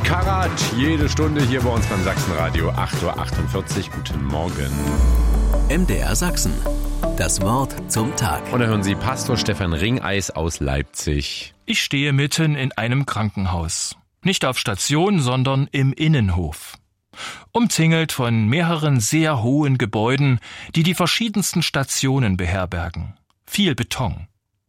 Karat, jede Stunde hier bei uns beim Sachsenradio, 8:48 Uhr. Guten Morgen. MDR Sachsen. Das Wort zum Tag. Und da hören Sie Pastor Stefan Ringeis aus Leipzig. Ich stehe mitten in einem Krankenhaus. Nicht auf Station, sondern im Innenhof. Umzingelt von mehreren sehr hohen Gebäuden, die die verschiedensten Stationen beherbergen. Viel Beton.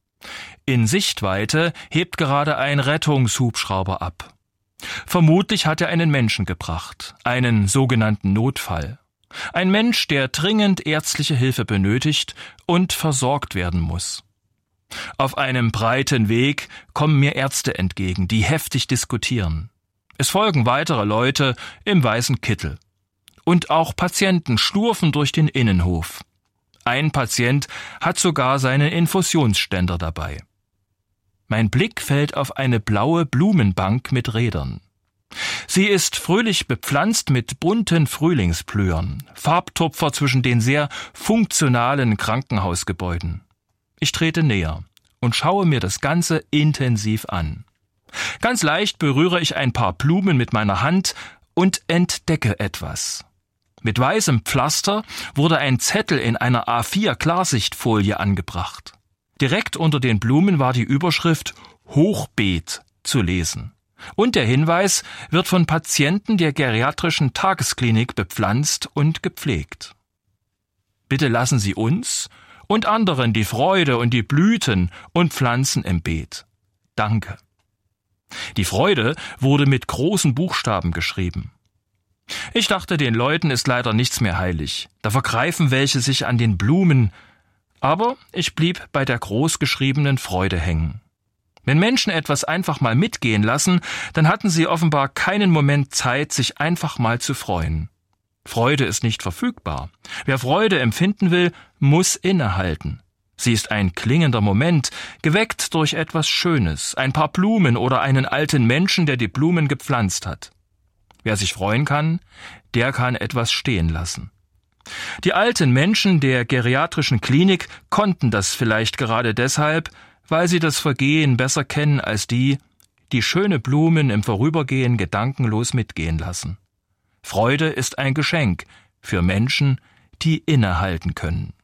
In Sichtweite hebt gerade ein Rettungshubschrauber ab. Vermutlich hat er einen Menschen gebracht, einen sogenannten Notfall. Ein Mensch, der dringend ärztliche Hilfe benötigt und versorgt werden muss. Auf einem breiten Weg kommen mir Ärzte entgegen, die heftig diskutieren. Es folgen weitere Leute im weißen Kittel. Und auch Patienten schlurfen durch den Innenhof. Ein Patient hat sogar seinen Infusionsständer dabei. Mein Blick fällt auf eine blaue Blumenbank mit Rädern. Sie ist fröhlich bepflanzt mit bunten Frühlingsblühern, Farbtupfer zwischen den sehr funktionalen Krankenhausgebäuden. Ich trete näher und schaue mir das Ganze intensiv an. Ganz leicht berühre ich ein paar Blumen mit meiner Hand und entdecke etwas. Mit weißem Pflaster wurde ein Zettel in einer A4 Klarsichtfolie angebracht. Direkt unter den Blumen war die Überschrift Hochbeet zu lesen. Und der Hinweis wird von Patienten der geriatrischen Tagesklinik bepflanzt und gepflegt. Bitte lassen Sie uns und anderen die Freude und die Blüten und Pflanzen im Beet. Danke. Die Freude wurde mit großen Buchstaben geschrieben. Ich dachte, den Leuten ist leider nichts mehr heilig. Da vergreifen welche sich an den Blumen. Aber ich blieb bei der großgeschriebenen Freude hängen. Wenn Menschen etwas einfach mal mitgehen lassen, dann hatten sie offenbar keinen Moment Zeit, sich einfach mal zu freuen. Freude ist nicht verfügbar. Wer Freude empfinden will, muss innehalten. Sie ist ein klingender Moment, geweckt durch etwas Schönes, ein paar Blumen oder einen alten Menschen, der die Blumen gepflanzt hat. Wer sich freuen kann, der kann etwas stehen lassen. Die alten Menschen der geriatrischen Klinik konnten das vielleicht gerade deshalb, weil sie das Vergehen besser kennen als die schöne Blumen im Vorübergehen gedankenlos mitgehen lassen. Freude ist ein Geschenk für Menschen, die innehalten können.